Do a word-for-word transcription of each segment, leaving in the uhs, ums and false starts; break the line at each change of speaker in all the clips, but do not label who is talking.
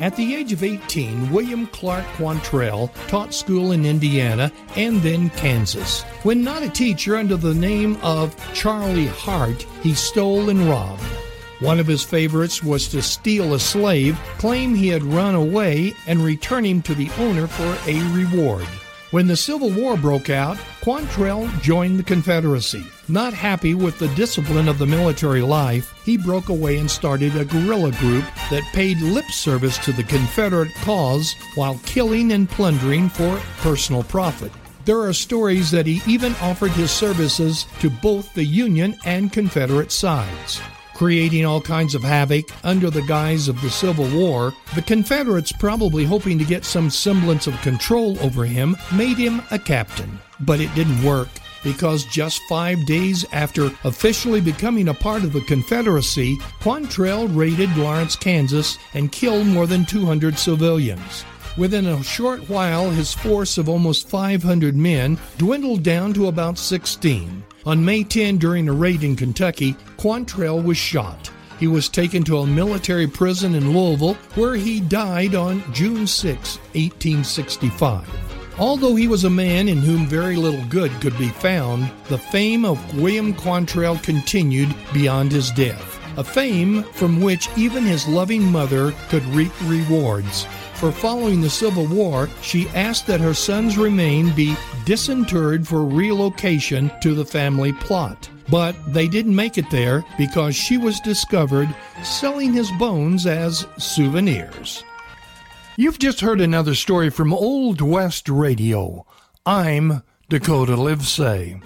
At the age of eighteen, William Clark Quantrell taught school in Indiana and then Kansas. When not a teacher under the name of Charlie Hart, he stole and robbed. One of his favorites was to steal a slave, claim he had run away, and return him to the owner for a reward. When the Civil War broke out, Quantrell joined the Confederacy. Not happy with the discipline of the military life, he broke away and started a guerrilla group that paid lip service to the Confederate cause while killing and plundering for personal profit. There are stories that he even offered his services to both the Union and Confederate sides. Creating all kinds of havoc under the guise of the Civil War, the Confederates, probably hoping to get some semblance of control over him, made him a captain. But it didn't work, because just five days after officially becoming a part of the Confederacy, Quantrell raided Lawrence, Kansas, and killed more than two hundred civilians. Within a short while, his force of almost five hundred men dwindled down to about sixteen. On May tenth, during a raid in Kentucky, Quantrell was shot. He was taken to a military prison in Louisville, where he died on June sixth, eighteen sixty-five. Although he was a man in whom very little good could be found, the fame of William Quantrell continued beyond his death, a fame from which even his loving mother could reap rewards. For following the Civil War, she asked that her son's remains be disinterred for relocation to the family plot. But they didn't make it there because she was discovered selling his bones as souvenirs. You've just heard another story from Old West Radio. I'm Dakota Livesay.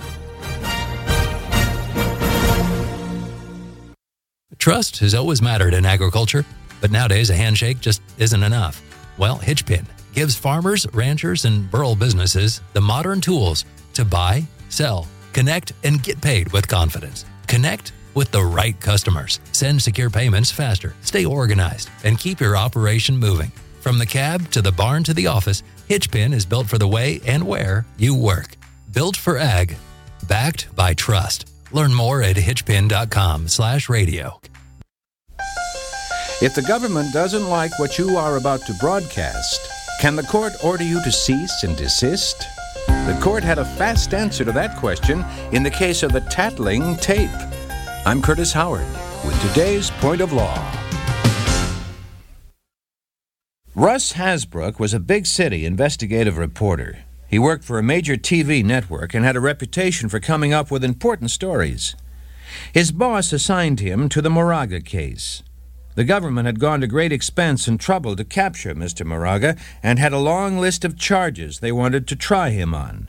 Trust has always mattered in agriculture, but nowadays a handshake just isn't enough. Well, Hitchpin gives farmers, ranchers, and rural businesses the modern tools to buy, sell, connect, and get paid with confidence. Connect with the right customers. Send secure payments faster, stay organized, and keep your operation moving. From the cab to the barn to the office, Hitchpin is built for the way and where you work. Built for ag, backed by trust. Learn more at hitchpin.com slash radio.
If the government doesn't like what you are about to broadcast, can the court order you to cease and desist? The court had a fast answer to that question in the case of the Tattling tape. I'm Curtis Howard with today's Point of Law. Russ Hasbrook was a big city investigative reporter. He worked for a major T V network and had a reputation for coming up with important stories. His boss assigned him to the Moraga case. The government had gone to great expense and trouble to capture Mister Moraga and had a long list of charges they wanted to try him on.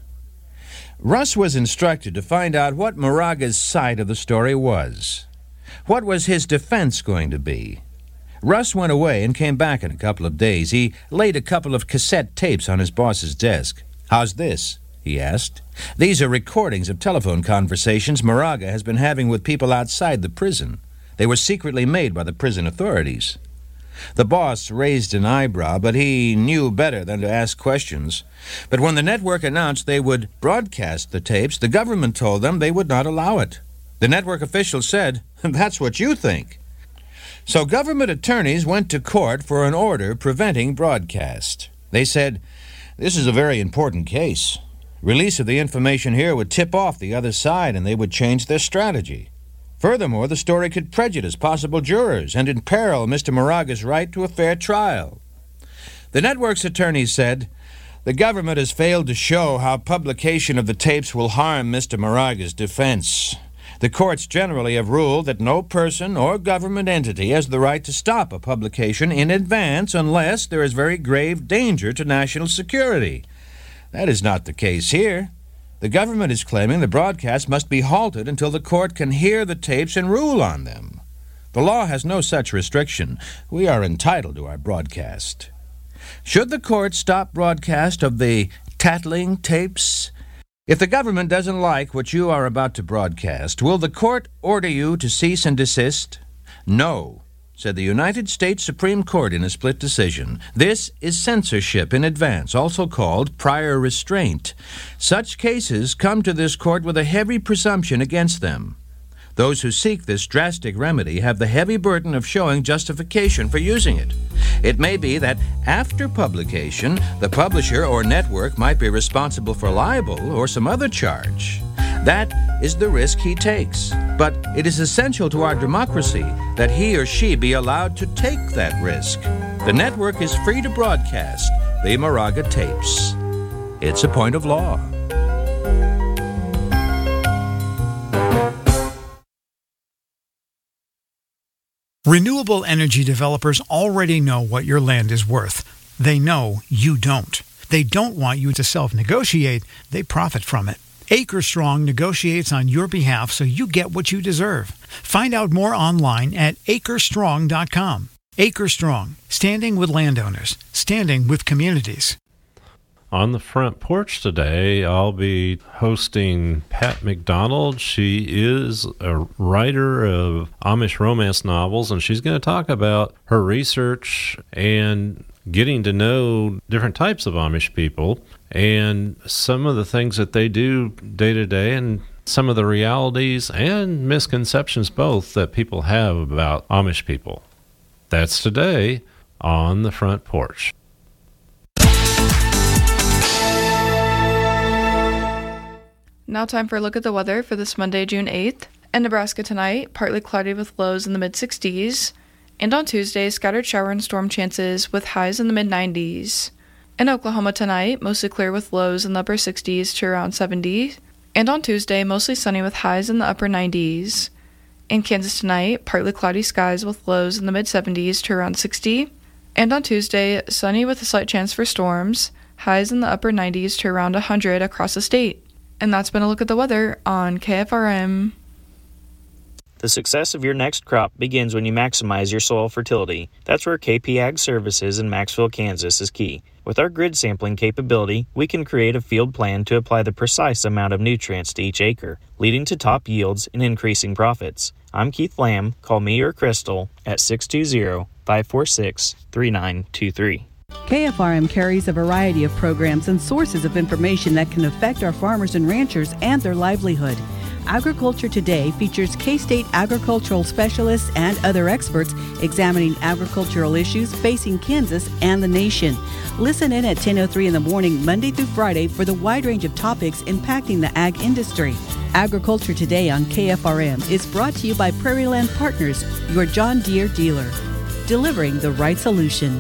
Russ was instructed to find out what Moraga's side of the story was. What was his defense going to be? Russ went away and came back in a couple of days. He laid a couple of cassette tapes on his boss's desk. "How's this?" he asked. "These are recordings of telephone conversations Moraga has been having with people outside the prison. They were secretly made by the prison authorities." The boss raised an eyebrow, but he knew better than to ask questions. But when the network announced they would broadcast the tapes, the government told them they would not allow it. The network officials said, "That's what you think." So government attorneys went to court for an order preventing broadcast. They said, "This is a very important case. Release of the information here would tip off the other side and they would change their strategy. Furthermore, the story could prejudice possible jurors and imperil Mister Moraga's right to a fair trial." The network's attorneys said, "The government has failed to show how publication of the tapes will harm Mister Moraga's defense. The courts generally have ruled that no person or government entity has the right to stop a publication in advance unless there is very grave danger to national security. That is not the case here. The government is claiming the broadcast must be halted until the court can hear the tapes and rule on them. The law has no such restriction. We are entitled to our broadcast. Should the court stop broadcast of the Tattling tapes? If the government doesn't like what you are about to broadcast, will the court order you to cease and desist? No, said the United States Supreme Court in a split decision. This is censorship in advance, also called prior restraint. Such cases come to this court with a heavy presumption against them. Those who seek this drastic remedy have the heavy burden of showing justification for using it. It may be that after publication, the publisher or network might be responsible for libel or some other charge. That is the risk he takes. But it is essential to our democracy that he or she be allowed to take that risk. The network is free to broadcast the Moraga tapes. It's a point of law.
Renewable energy developers already know what your land is worth. They know you don't. They don't want you to self-negotiate. They profit from it. AcreStrong negotiates on your behalf so you get what you deserve. Find out more online at acre strong dot com. AcreStrong, standing with landowners, standing with communities.
On the front porch today, I'll be hosting Pat McDonald. She is a writer of Amish romance novels, and she's going to talk about her research and getting to know different types of Amish people and some of the things that they do day to day and some of the realities and misconceptions both that people have about Amish people. That's today on the front porch.
Now time for a look at the weather for this Monday, June eighth. In Nebraska tonight, partly cloudy with lows in the mid-sixties. And on Tuesday, scattered shower and storm chances with highs in the mid-nineties. In Oklahoma tonight, mostly clear with lows in the upper sixties to around seventy. And on Tuesday, mostly sunny with highs in the upper nineties. In Kansas tonight, partly cloudy skies with lows in the mid-seventies to around sixty. And on Tuesday, sunny with a slight chance for storms, highs in the upper nineties to around one hundred across the state. And that's been a look at the weather on K F R M.
The success of your next crop begins when you maximize your soil fertility. That's where K P Ag Services in Maxville, Kansas is key. With our grid sampling capability, we can create a field plan to apply the precise amount of nutrients to each acre, leading to top yields and increasing profits. I'm Keith Lamb. Call me or Crystal at six two zero, five four six, three nine two three.
K F R M carries a variety of programs and sources of information that can affect our farmers and ranchers and their livelihood. Agriculture Today features K-State agricultural specialists and other experts examining agricultural issues facing Kansas and the nation. Listen in at ten oh three in the morning, Monday through Friday, for the wide range of topics impacting the ag industry. Agriculture Today on K F R M is brought to you by Prairie Land Partners, your John Deere dealer, delivering the right solution.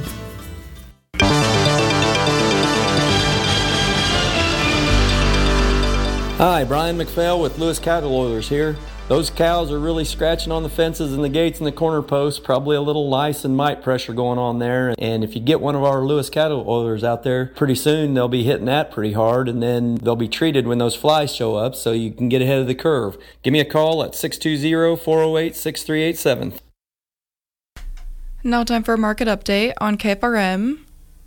Hi, Brian McPhail with Lewis Cattle Oilers here. Those cows are really scratching on the fences and the gates and the corner posts, probably a little lice and mite pressure going on there. And if you get one of our Lewis Cattle Oilers out there, pretty soon they'll be hitting that pretty hard, and then they'll be treated when those flies show up so you can get ahead of the curve. Give me a call at six two zero, four oh eight, six three eight seven.
Now time for a market update on K F R M.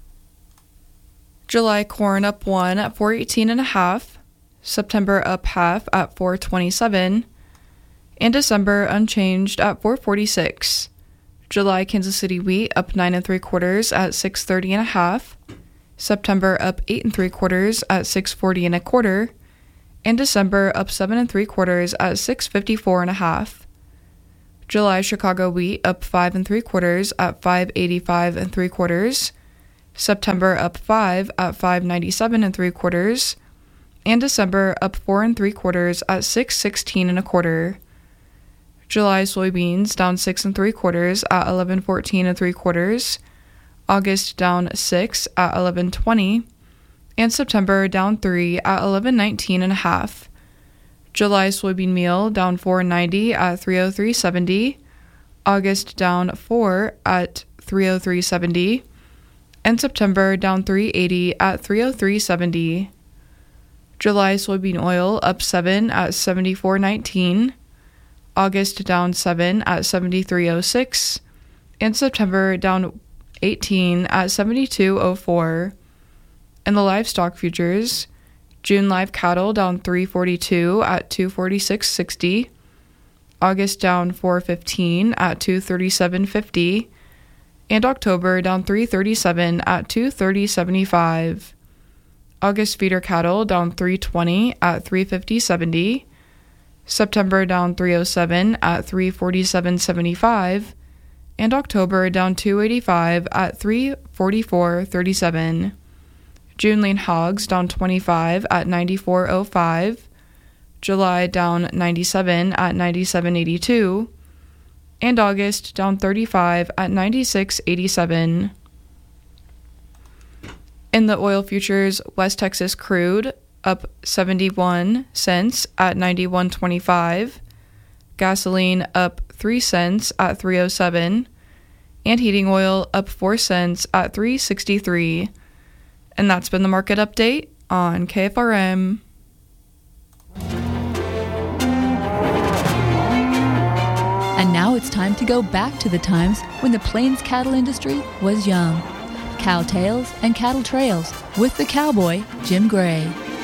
July corn up one at four eighteen and a half. September up half at four twenty-seven, and December unchanged at four forty-six. July Kansas City wheat up nine and three quarters at six thirty and a half. September up eight and three quarters at six forty and a quarter, and December up seven and three quarters at six fifty-four and a half. July Chicago wheat up five and three quarters at five eighty-five and three quarters. September up five at five ninety-seven and three quarters. And December up four and three quarters at six sixteen and a quarter. July soybeans down six and three quarters at eleven fourteen and three quarters. August down six at eleven twenty, and September down three at eleven nineteen and a half. July soybean meal down four ninety at three oh three seventy. August down four at three oh three seventy, and September down three eighty at three oh three seventy. July soybean oil up seven at seventy-four nineteen, August down seven at seventy-three oh six, and September down eighteen at seventy-two oh four. In the livestock futures, June live cattle down three forty-two at two forty-six sixty, August down four fifteen at two thirty-seven fifty, and October down three thirty-seven at two thirty seventy-five. August feeder cattle down three twenty at three fifty seventy, September down three oh seven at three forty-seven seventy-five, and October down two eighty-five at three forty-four thirty-seven. June lean hogs down twenty-five at ninety-four oh five, July down ninety-seven at ninety-seven eighty-two, and August down thirty-five at ninety-six eighty-seven. In the oil futures, West Texas crude up seventy-one cents at ninety-one twenty-five, gasoline up three cents at three oh seven, and heating oil up four cents at three sixty-three. And that's been the market update on K F R M.
And now it's time to go back to the times when the Plains cattle industry was young. Cow Tales and Cattle Trails with the cowboy, Jim Gray.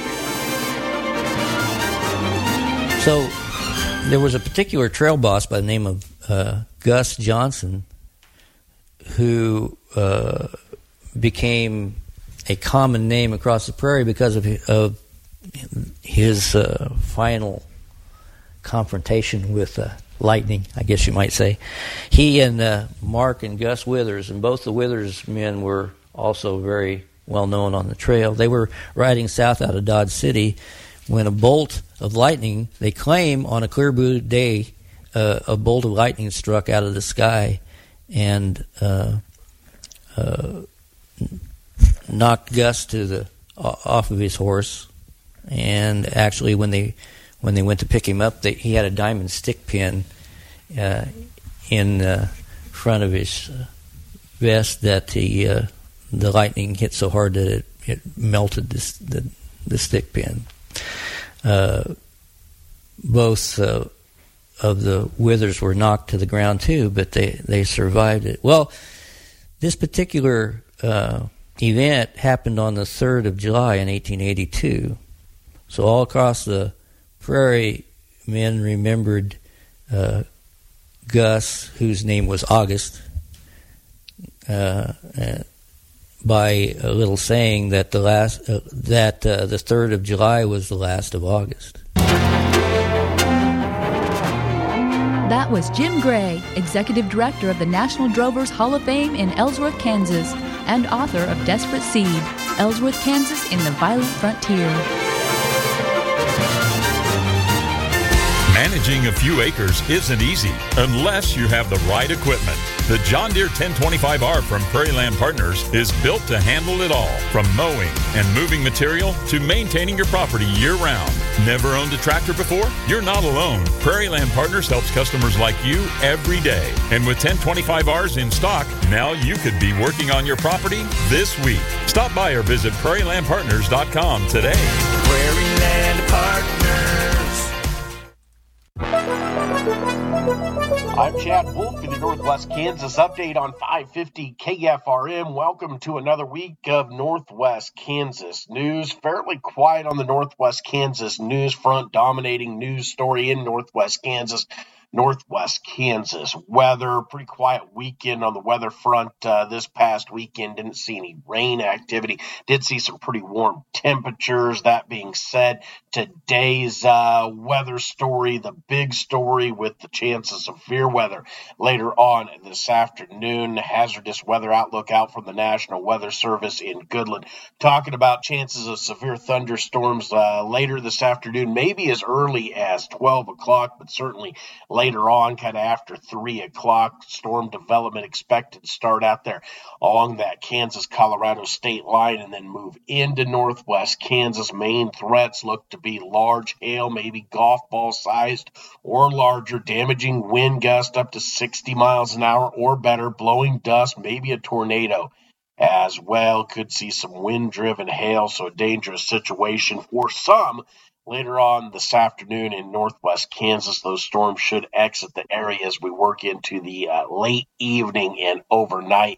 So there was a particular trail boss by the name of uh, Gus Johnson who uh, became a common name across the prairie because of, of his uh, final confrontation with uh, lightning, I guess you might say. He and uh, Mark and Gus Withers, and both the Withers men were also very well known on the trail. They were riding south out of Dodge City when a bolt of lightning, they claim on a clear blue day, uh, a bolt of lightning struck out of the sky and uh, uh, knocked Gus to the off of his horse. And actually, when they when they went to pick him up, they, he had a diamond stick pin uh, in uh, front of his uh, vest that the uh, the lightning hit so hard that it, it melted this, the the stick pin. Uh, both uh, of the Withers were knocked to the ground too, but they, they survived it. Well, this particular uh, event happened on the third of July in eighteen eighty-two. So all across the prairie, men remembered uh, Gus, whose name was August, uh, uh, by a little saying that the last uh, that uh, the third of July was the last of August.
That was Jim Gray, Executive Director of the National Drovers Hall of Fame in Ellsworth, Kansas, and author of Desperate Seed, Ellsworth, Kansas in the Violent Frontier.
Managing a few acres isn't easy unless you have the right equipment. The John Deere ten twenty-five R from Prairie Land Partners is built to handle it all, from mowing and moving material to maintaining your property year-round. Never owned a tractor before? You're not alone. Prairie Land Partners helps customers like you every day. And with ten twenty-five Rs in stock, now you could be working on your property this week. Stop by or visit prairie land partners dot com today.
Prairie Land Partners. I'm Chad Wolf in the Northwest Kansas Update on five fifty K F R M. Welcome to another week of Northwest Kansas news. Fairly quiet on the Northwest Kansas news front. Dominating news story in Northwest Kansas. Northwest Kansas weather, pretty quiet weekend on the weather front uh, this past weekend. Didn't see any rain activity. Did see some pretty warm temperatures. That being said, today's uh, weather story, the big story with the chance of severe weather later on this afternoon. Hazardous weather outlook out from the National Weather Service in Goodland. Talking about chances of severe thunderstorms uh, later this afternoon, maybe as early as twelve o'clock, but certainly later. Later on, kind of after three o'clock, storm development expected to start out there along that Kansas-Colorado state line and then move into northwest Kansas. Main threats look to be large hail, maybe golf ball sized or larger, damaging wind gust up to sixty miles an hour or better, blowing dust, maybe a tornado as well. Could see some wind-driven hail, so a dangerous situation for some. Later on this afternoon in northwest Kansas, those storms should exit the area as we work into the uh, late evening and overnight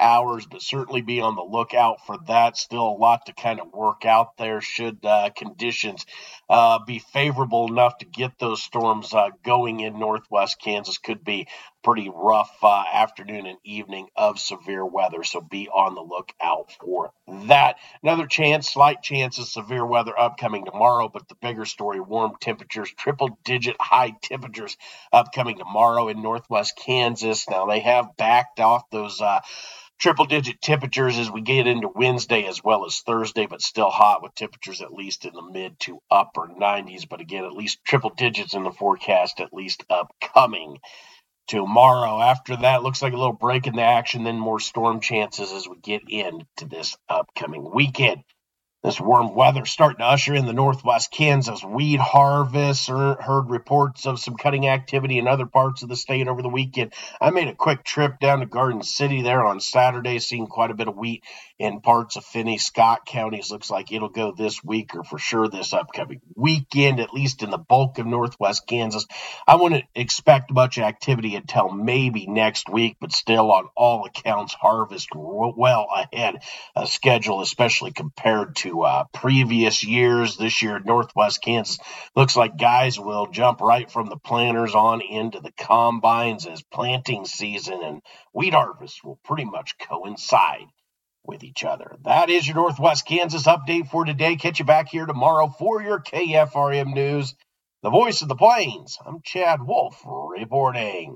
hours, but certainly be on the lookout for that. Still a lot to kind of work out there should uh, conditions uh, be favorable enough to get those storms uh, going in northwest Kansas. Could be pretty rough uh, afternoon and evening of severe weather, so be on the lookout for that. Another chance, slight chance of severe weather upcoming tomorrow, but the bigger story, warm temperatures, triple-digit high temperatures upcoming tomorrow in northwest Kansas. Now, they have backed off those uh, triple-digit temperatures as we get into Wednesday as well as Thursday, but still hot with temperatures at least in the mid to upper nineties. But again, at least triple digits in the forecast, at least upcoming tomorrow. After that, looks like a little break in the action, then more storm chances as we get into this upcoming weekend. This warm weather starting to usher in the northwest Kansas weed harvest. Heard reports of some cutting activity in other parts of the state over the weekend. I made a quick trip down to Garden City there on Saturday, seeing quite a bit of wheat in parts of Finney, Scott counties. Looks like it'll go this week or for sure this upcoming weekend, at least in the bulk of northwest Kansas. I wouldn't expect much activity until maybe next week, but still on all accounts, harvest well ahead of schedule, especially compared to Uh, previous years. This year, northwest Kansas looks like guys will jump right from the planters on into the combines as planting season and wheat harvest will pretty much coincide with each other. That is your northwest Kansas update for today. Catch you back here tomorrow for your K F R M News, the voice of the plains. I'm Chad Wolf reporting.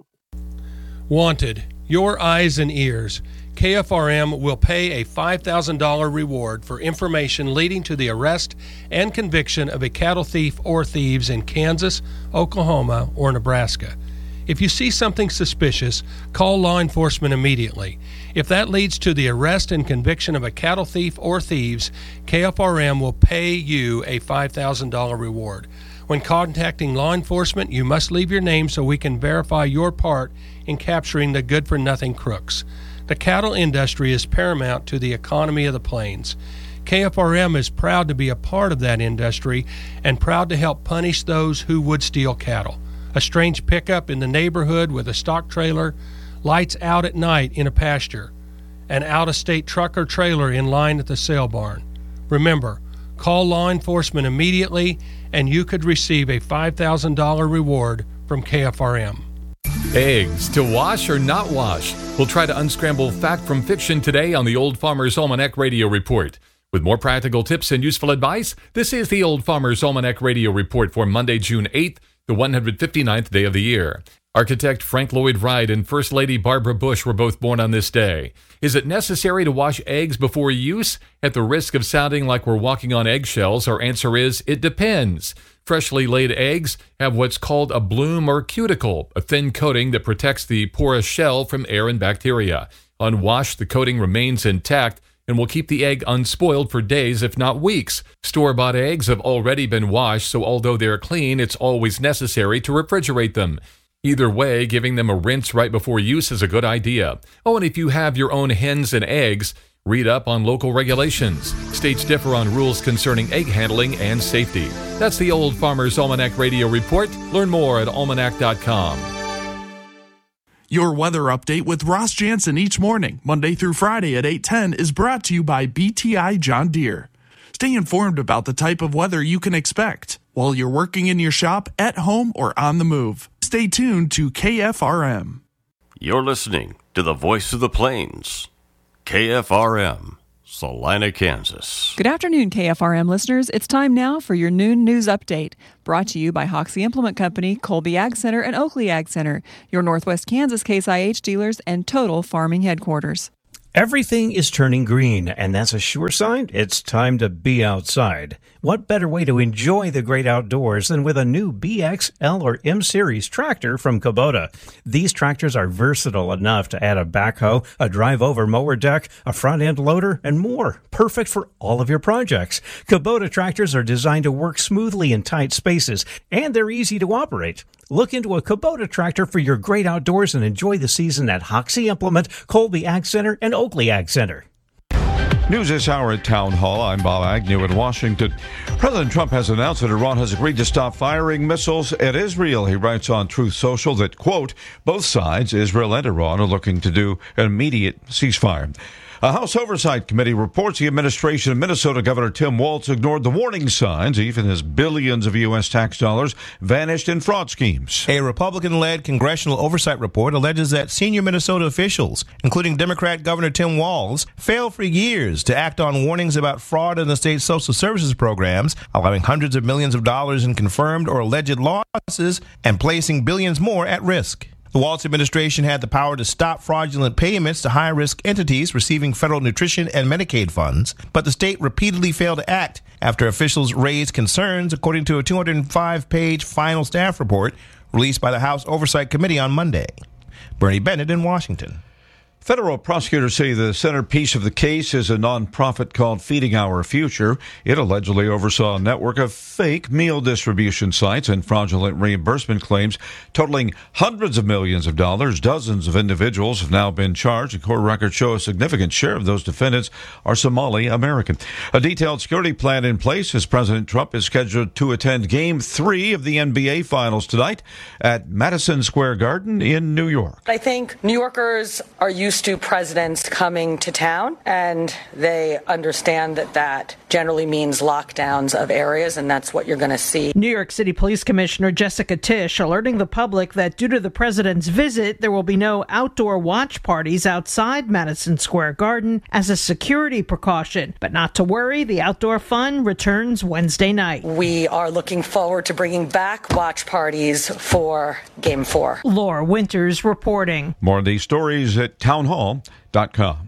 Wanted, your eyes and ears. K F R M will pay a five thousand dollars reward for information leading to the arrest and conviction of a cattle thief or thieves in Kansas, Oklahoma, or Nebraska. If you see something suspicious, call law enforcement immediately. If that leads to the arrest and conviction of a cattle thief or thieves, K F R M will pay you a five thousand dollars reward. When contacting law enforcement, you must leave your name so we can verify your part in capturing the good-for-nothing crooks. The cattle industry is paramount to the economy of the plains. K F R M is proud to be a part of that industry and proud to help punish those who would steal cattle. A strange pickup in the neighborhood with a stock trailer, lights out at night in a pasture, an out-of-state truck or trailer in line at the sale barn. Remember, call law enforcement immediately and you could receive a five thousand dollars reward from K F R M.
Eggs, to wash or not wash? We'll try to unscramble fact from fiction today on the Old Farmer's Almanac Radio Report. With more practical tips and useful advice, this is the Old Farmer's Almanac Radio Report for Monday, June eighth, the one hundred fifty-ninth day of the year. Architect Frank Lloyd Wright and First Lady Barbara Bush were both born on this day. Is it necessary to wash eggs before use? At the risk of sounding like we're walking on eggshells, our answer is, it depends. Freshly laid eggs have what's called a bloom or cuticle, a thin coating that protects the porous shell from air and bacteria. Unwashed, the coating remains intact and will keep the egg unspoiled for days, if not weeks. Store-bought eggs have already been washed, so although they're clean, it's always necessary to refrigerate them. Either way, giving them a rinse right before use is a good idea. Oh, and if you have your own hens and eggs, read up on local regulations. States differ on rules concerning egg handling and safety. That's the Old Farmer's Almanac Radio Report. Learn more at almanac dot com.
Your weather update with Ross Jansen each morning, Monday through Friday at eight ten, is brought to you by B T I John Deere. Stay informed about the type of weather you can expect while you're working in your shop, at home, or on the move. Stay tuned to K F R M.
You're listening to the Voice of the Plains, K F R M, Salina, Kansas.
Good afternoon, K F R M listeners. It's time now for your noon news update, brought to you by Hoxie Implement Company, Colby Ag Center, and Oakley Ag Center, your Northwest Kansas Case I H dealers and Total Farming headquarters.
Everything is turning green, and that's a sure sign it's time to be outside. What better way to enjoy the great outdoors than with a new B X, L, or M Series tractor from Kubota? These tractors are versatile enough to add a backhoe, a drive-over mower deck, a front-end loader, and more. Perfect for all of your projects. Kubota tractors are designed to work smoothly in tight spaces, and they're easy to operate. Look into a Kubota tractor for your great outdoors and enjoy the season at Hoxie Implement, Colby Ag Center, and Oakley Ag Center.
News this hour at Town Hall. I'm Bob Agnew in Washington. President Trump has announced that Iran has agreed to stop firing missiles at Israel. He writes on Truth Social that, quote, both sides, Israel and Iran, are looking to do an immediate ceasefire. A House Oversight Committee reports the administration of Minnesota Governor Tim Walz ignored the warning signs, even as billions of U S tax dollars vanished in fraud schemes.
A Republican-led congressional oversight report alleges that senior Minnesota officials, including Democrat Governor Tim Walz, failed for years to act on warnings about fraud in the state's social services programs, allowing hundreds of millions of dollars in confirmed or alleged losses and placing billions more at risk. The Walz administration had the power to stop fraudulent payments to high-risk entities receiving federal nutrition and Medicaid funds, but the state repeatedly failed to act after officials raised concerns, according to a two hundred five page final staff report released by the House Oversight Committee on Monday. Bernie Bennett in Washington.
Federal prosecutors say the centerpiece of the case is a nonprofit called Feeding Our Future. It allegedly oversaw a network of fake meal distribution sites and fraudulent reimbursement claims totaling hundreds of millions of dollars. Dozens of individuals have now been charged. Court records show a significant share of those defendants are Somali American. A detailed security plan in place as President Trump is scheduled to attend Game three of the N B A Finals tonight at Madison Square Garden in New York.
I think New Yorkers are used to presidents coming to town, and they understand that that generally means lockdowns of areas, and that's what you're going to see.
New York City Police Commissioner Jessica Tisch alerting the public that due to the president's visit, there will be no outdoor watch parties outside Madison Square Garden as a security precaution. But not to worry, the outdoor fun returns Wednesday night.
We are looking forward to bringing back watch parties for Game four.
Laura Winters reporting.
More of these stories at town hall dot com.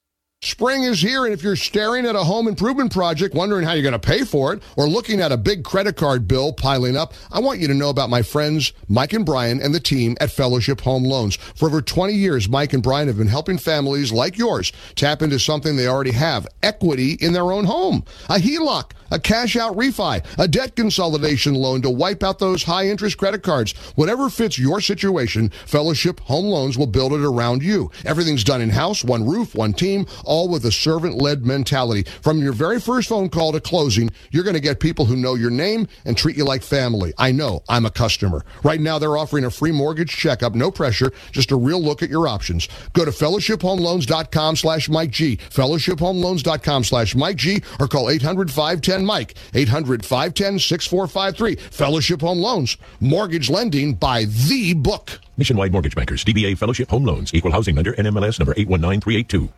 Spring is here, and if you're staring at a home improvement project, wondering how you're going to pay for it, or looking at a big credit card bill piling up, I want you to know about my friends Mike and Brian and the team at Fellowship Home Loans. For over twenty years, Mike and Brian have been helping families like yours tap into something they already have, equity in their own home. A H E L O C, a cash-out refi, a debt consolidation loan to wipe out those high-interest credit cards. Whatever fits your situation, Fellowship Home Loans will build it around you. Everything's done in-house, one roof, one team, all with a servant-led mentality. From your very first phone call to closing, you're going to get people who know your name and treat you like family. I know. I'm a customer. Right now, they're offering a free mortgage checkup, no pressure, just a real look at your options. Go to fellowship home loans dot com slash Mike G, fellowship home loans dot com slash Mike G, or call eight hundred, five one zero, Mike, eight hundred, five one zero, six four five three. Fellowship Home Loans. Mortgage lending by the book.
Nationwide Mortgage Bankers, D B A Fellowship Home Loans, Equal Housing Lender, N M L S number eight one nine three eight two.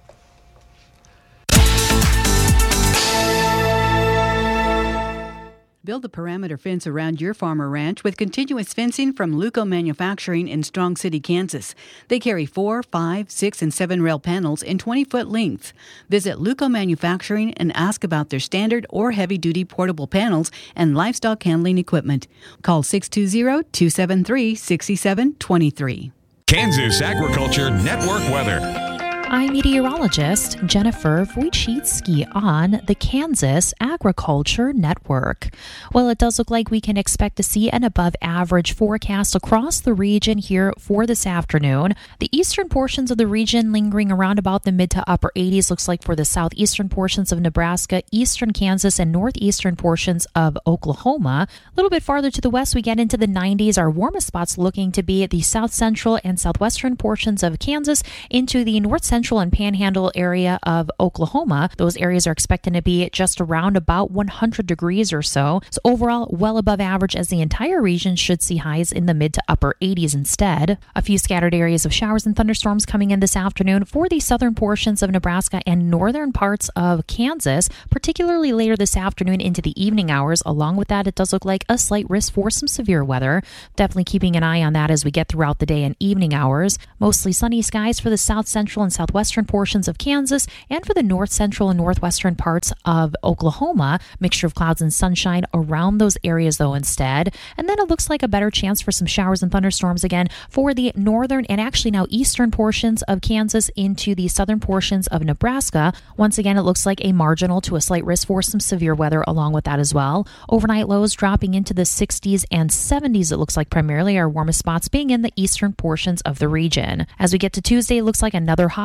Build a perimeter fence around your farm or ranch with continuous fencing from Luco Manufacturing in Strong City, Kansas. They carry four, five, six, and seven rail panels in twenty-foot lengths. Visit Luco Manufacturing and ask about their standard or heavy-duty portable panels and livestock handling equipment. Call six two zero, two seven three, six seven two three.
Kansas Agriculture Network weather.
I'm meteorologist Jennifer Wojcicki on the Kansas Agriculture Network. Well, it does look like we can expect to see an above average forecast across the region here for this afternoon. The eastern portions of the region lingering around about the mid to upper eighties, looks like for the southeastern portions of Nebraska, eastern Kansas, and northeastern portions of Oklahoma. A little bit farther to the west, we get into the nineties. Our warmest spots looking to be the south central and southwestern portions of Kansas into the north central Central and Panhandle area of Oklahoma. Those areas are expecting to be just around about one hundred degrees or so. So overall, well above average, as the entire region should see highs in the mid to upper eighties instead. A few scattered areas of showers and thunderstorms coming in this afternoon for the southern portions of Nebraska and northern parts of Kansas, particularly later this afternoon into the evening hours. Along with that, it does look like a slight risk for some severe weather. Definitely keeping an eye on that as we get throughout the day and evening hours. Mostly sunny skies for the south central and south southwestern portions of Kansas and for the north central and northwestern parts of Oklahoma. Mixture of clouds and sunshine around those areas though instead. And then it looks like a better chance for some showers and thunderstorms again for the northern and actually now eastern portions of Kansas into the southern portions of Nebraska. Once again, it looks like a marginal to a slight risk for some severe weather along with that as well. Overnight lows dropping into the sixties and seventies, it looks like primarily our warmest spots being in the eastern portions of the region. As we get to Tuesday, it looks like another hot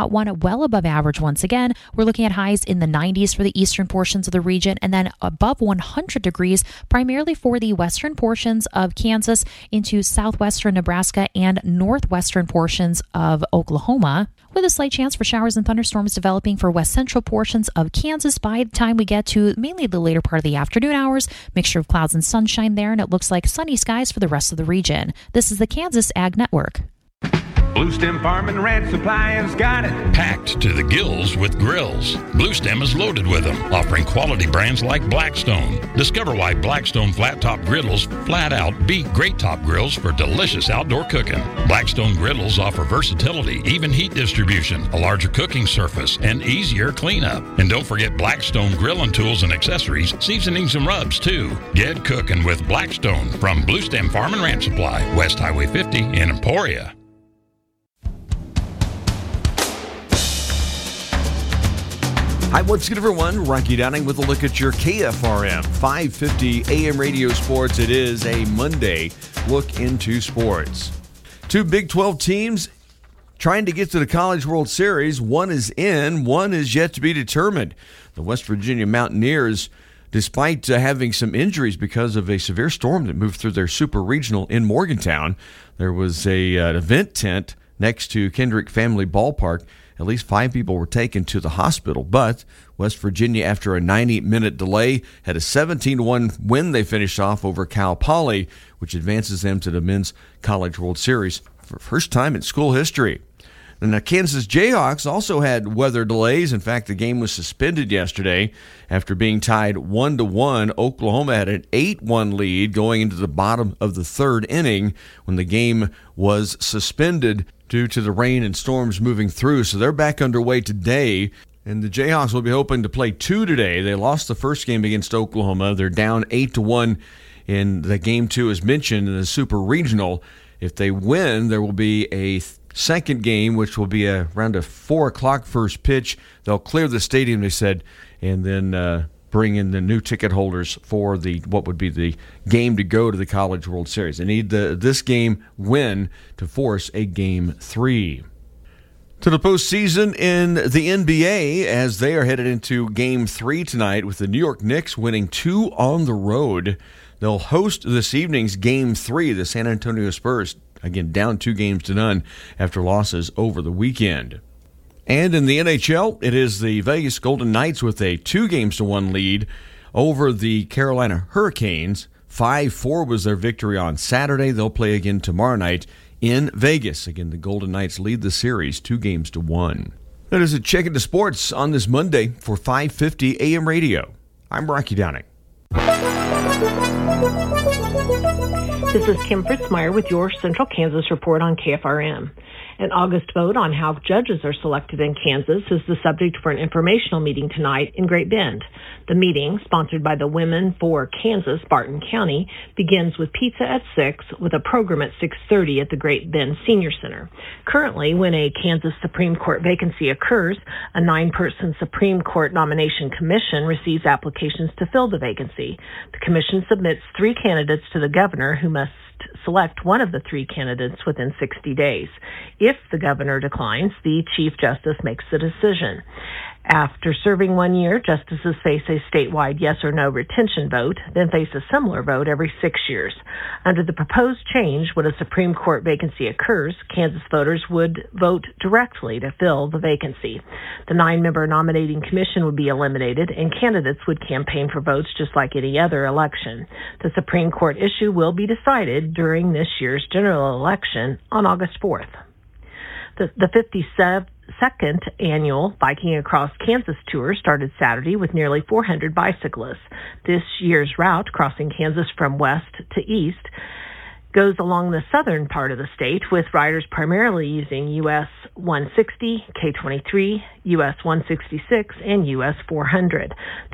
that one well above average once again. We're looking at highs in the nineties for the eastern portions of the region and then above one hundred degrees primarily for the western portions of Kansas into southwestern Nebraska and northwestern portions of Oklahoma, with a slight chance for showers and thunderstorms developing for west central portions of Kansas by the time we get to mainly the later part of the afternoon hours. Mixture of clouds and sunshine there, and it looks like sunny skies for the rest of the region. This is the Kansas Ag Network.
Bluestem Farm and Ranch Supply has got it.
Packed to the gills with grills. Bluestem is loaded with them, offering quality brands like Blackstone. Discover why Blackstone flat top griddles flat out beat great top grills for delicious outdoor cooking. Blackstone griddles offer versatility, even heat distribution, a larger cooking surface, and easier cleanup. And don't forget Blackstone grilling tools and accessories, seasonings and rubs too. Get cooking with Blackstone from Bluestem Farm and Ranch Supply, West Highway fifty in Emporia.
Hi, once again, everyone. Rocky Downing with a look at your K F R M five fifty A M radio sports. It is a Monday look into sports. Two Big twelve teams trying to get to the College World Series. One is in, one is yet to be determined. The West Virginia Mountaineers, despite uh, having some injuries because of a severe storm that moved through their super regional in Morgantown, there was a, uh, an event tent next to Kendrick Family Ballpark. At least five people were taken to the hospital, but West Virginia, after a ninety-minute delay, had a seventeen to one win. They finished off over Cal Poly, which advances them to the Men's College World Series for the first time in school history. And the Kansas Jayhawks also had weather delays. In fact, the game was suspended yesterday after being tied one to one. Oklahoma had an eight one lead going into the bottom of the third inning when the game was suspended due to the rain and storms moving through. So they're back underway today, and the Jayhawks will be hoping to play two today. They lost the first game against Oklahoma. They're down eight to one in the game two, as mentioned, in the Super Regional. If they win, there will be a second game, which will be a, around a four o'clock first pitch. They'll clear the stadium, they said, and then uh, bring in the new ticket holders for the what would be the game to go to the College World Series. They need the this game win to force a game three. To the postseason in the N B A, as they are headed into game three tonight with the New York Knicks winning two on the road. They'll host this evening's game three, the San Antonio Spurs, again down two games to none after losses over the weekend. And in the N H L, it is the Vegas Golden Knights with a two games to one lead over the Carolina Hurricanes. five four was their victory on Saturday. They'll play again tomorrow night in Vegas. Again, the Golden Knights lead the series two games to one. That is a check into sports on this Monday for five fifty A M radio. I'm Rocky Downing.
This is Kim Fritzmeyer with your Central Kansas report on K F R M. An August vote on how judges are selected in Kansas is the subject for an informational meeting tonight in Great Bend. The meeting, sponsored by the Women for Kansas, Barton County, begins with pizza at six with a program at six thirty at the Great Bend Senior Center. Currently, when a Kansas Supreme Court vacancy occurs, a nine-person Supreme Court nomination commission receives applications to fill the vacancy. The commission submits three candidates to the governor, who must select one of the three candidates within sixty days. If the governor declines, the Chief Justice makes the decision. After serving one year, justices face a statewide yes or no retention vote, then face a similar vote every six years. Under the proposed change, when a Supreme Court vacancy occurs, Kansas voters would vote directly to fill the vacancy. The nine-member nominating commission would be eliminated, and candidates would campaign for votes just like any other election. The Supreme Court issue will be decided during this year's general election on August fourth. The, the fifty-second annual Biking Across Kansas Tour started Saturday with nearly four hundred bicyclists. This year's route, crossing Kansas from west to east, goes along the southern part of the state, with riders primarily using U S one sixty, K twenty-three, U S one sixty-six, and U S four hundred.